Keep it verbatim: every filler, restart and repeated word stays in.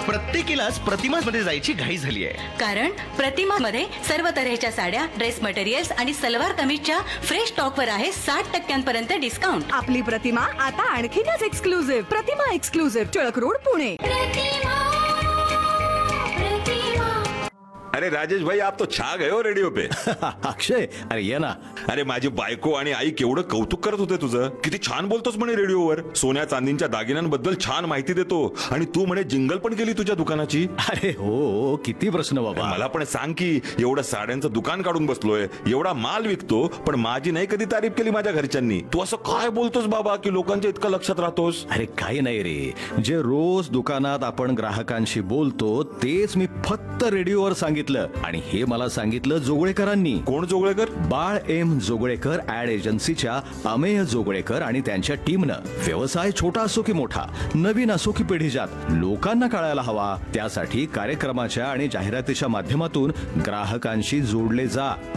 प्रत्येकीलाच प्रतिमा मध्ये जायची घाई झाली आहे. कारण प्रतिमा मध्ये सर्व तऱ्हेच्या साड्या, ड्रेस मटेरियल्स आणि सलवार कमीजच्या फ्रेश स्टॉक वर आहे साठ टक्क्यांपर्यंत डिस्काउंट. आपली प्रतिमा आता आणखीनच एक्सक्लुझिव्ह. प्रतिमा एक्सक्लुझिव्ह, टिळक रोड, पुणे. अरे राजेश भाई, आप तो छा गए हो रेडिओ पे. अक्षय, अरे ये ना. अरे माझी बायको आणि आई केवढं कौतुक करत होते तुझं. किती छान बोलतोस म्हणे रेडिओवर. सोन्या चांदीच्या दागिन्यांबद्दल छान माहिती देतो आणि तू म्हणे जिंगल पण केली तुझ्या दुकानाची. अरे हो, किती प्रश्न बाबा. मला पण सांग की, एवढं साड्यांचं दुकान काढून बसलोय, एवढा माल विकतो, पण माझी नाही कधी तारीफ केली माझ्या घरच्यांनी. तू असं काय बोलतोस बाबा की लोकांच्या इतकं लक्षात राहतोस. अरे काही नाही रे, जे रोज दुकानात आपण ग्राहकांशी बोलतो तेच मी फक्त रेडिओवर सांगितलं. आणि हे मला सांगितलं जोगळेकरांनी. कोण जोगळेकर? बाळ एम जोगळेकर ऍड एजन्सीच्या अमेय जोगळेकर आणि त्यांच्या टीमनं. व्यवसाय छोटा असो की मोठा, नवीन असो की पिढीजात, लोकांना कळायला हवा त्यासाठी कार्यक्रमाच्या आणि जाहिरातीच्या माध्यमातून ग्राहकांशी जोडले जा.